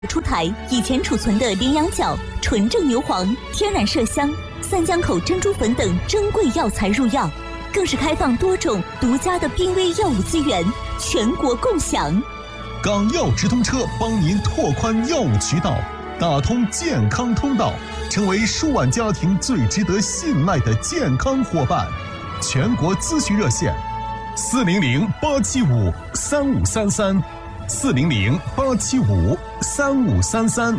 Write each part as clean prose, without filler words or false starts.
出台以前储存的羚羊角、纯正牛黄、天然麝香、三江口珍珠粉等珍贵药材入药，更是开放多种独家的濒危药物资源，全国共享。 港药直通车帮您拓宽药物渠道，打通健康通道，成为数万家庭最值得信赖的健康伙伴。全国咨询热线：400-875-3533，400-875-3533。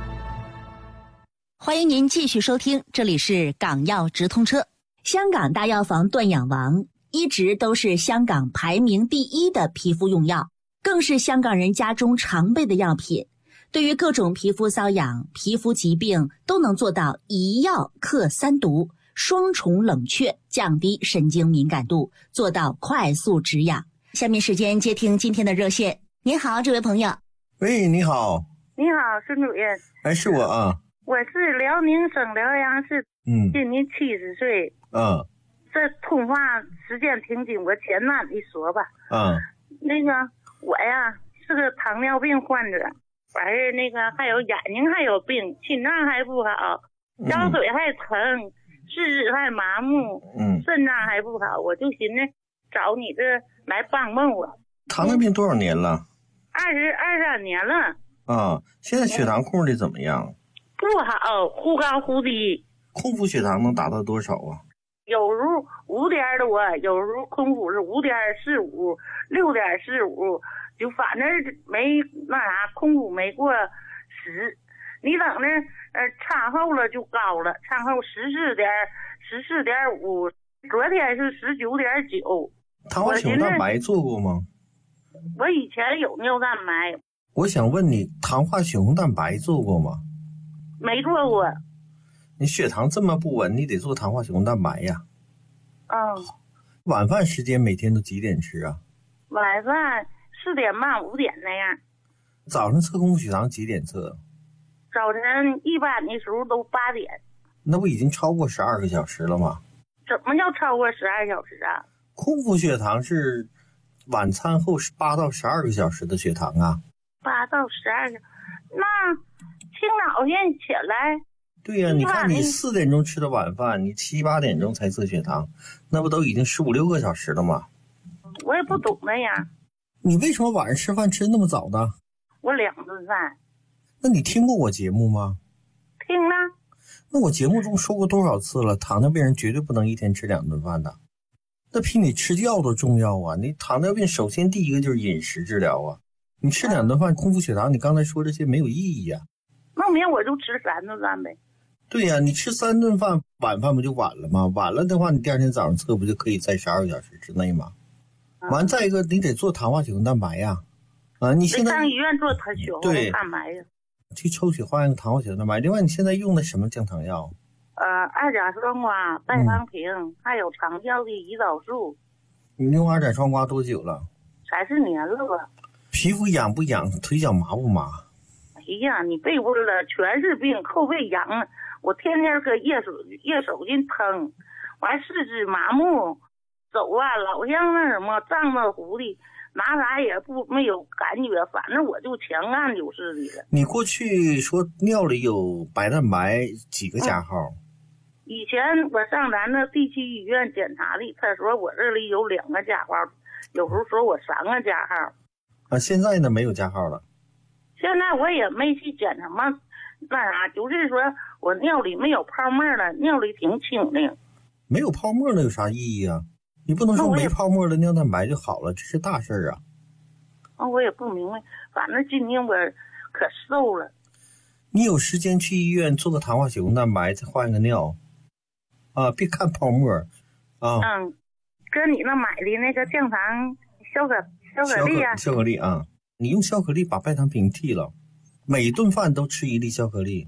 欢迎您继续收听，这里是港药直通车。香港大药房断氧王一直都是香港排名第一的皮肤用药，更是香港人家中常备的药品。对于各种皮肤瘙痒、皮肤疾病都能做到一药克三毒，双重冷却，降低神经敏感度，做到快速止痒。下面时间接听今天的热线。您好，这位朋友。 喂，你好。 你好，孙主任。 哎，是我啊。 我是辽宁省辽阳市，今年70岁。这通话时间挺紧，我简单一说吧。那个我呀是个糖尿病患者，完事那个还有眼睛还有病，心脏还不好，腰腿还疼，四肢还麻木，肾脏还不好，我就寻思找你这来帮帮我。 糖尿病多少年了 ？23年了。 现在血糖控制怎么样？ 不好，忽高忽低。 空腹血糖能达到多少啊？ 有如5点多，有如空腹是5.45、6.45，就反正没那啥，空腹没过10。你等着，餐后了就高了，餐后14.5，昨天是19.9。 糖化血红蛋白做过吗？ 我以前有尿蛋白。 我想问你，糖化血红蛋白做过吗？ 没做过。 你血糖这么不稳，你得做糖化血红蛋白呀。晚饭时间每天都几点吃啊？ 晚饭4点半、5点那样。 早上测空腹血糖几点测？ 早晨一般的时候都8点。 那不已经超过12个小时了吗？ 怎么叫超过12小时啊？ 空腹血糖是晚餐后8到12个小时的血糖啊。8 到12个，那清早先起来。 对呀，你看你4点钟吃的晚饭，你7、8点钟才测血糖，那不都已经15、16个小时了吗？ 我也不懂那样。 你为什么晚上吃饭吃那么早呢？ 我2顿饭。 那你听过我节目吗？ 听了。 那我节目中说过多少次了，糖尿病人绝对不能一天吃2顿饭的，那比你吃药都重要啊！你糖尿病首先第一个就是饮食治疗啊，你吃2顿饭空腹血糖，你刚才说这些没有意义啊。 那明我就吃3顿饭呗。 对呀，你吃3顿饭，晚饭不就晚了吗？晚了的话，你第二天早上测不就可以在12个小时之内吗？完，再一个你得做糖化血红蛋白呀。你现在上医院做血红蛋白呀。 去抽血化验糖化血红蛋白。另外，你现在用的什么降糖药 ？2甲双胍、代糖平，还有长效的胰岛素。 你用2甲双胍多久了 ？3、4年了吧。 皮肤痒不痒？腿脚麻不麻？ 哎呀，你别问了，全是病，后背痒，我天天搁腋手筋疼，完四肢麻木，走啊老像那什么胀得糊的，拿啥也没有感觉，反正我就强干就是的。 你过去说尿里有白蛋白几个加号？ 以前我上咱那地区医院检查的，他说我这里有2个加号，有时候说我3个加号。 现在呢没有加号了。 现在我也没去检什么那啥，就是说我尿里没有泡沫了，尿里挺清的。 没有泡沫了有啥意义啊？你不能说没泡沫的尿蛋白就好了，这是大事啊。 我也不明白，反正今年我可瘦了。 你有时间去医院做个糖化血红蛋白，再换个尿别看泡沫跟你那买的那个降糖消可粒啊。 消可粒啊，你用消可粒把白糖平替了，每顿饭都吃1粒消可粒。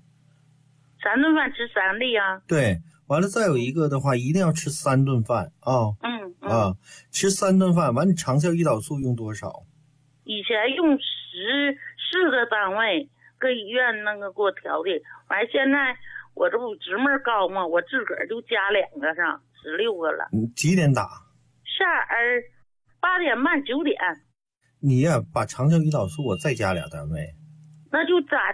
3顿饭吃3粒啊？ 对，完了再有一个的话，一定要吃3顿饭吃3顿饭。完，你长效胰岛素用多少？ 以前用14个单位，搁医院那个给我调的。完，现在我这不直门高嘛，我自个儿就加2个上，16个了。 你几点打？ 下8点半9点。 你呀，把长效胰岛素我再加2单位。 那就咋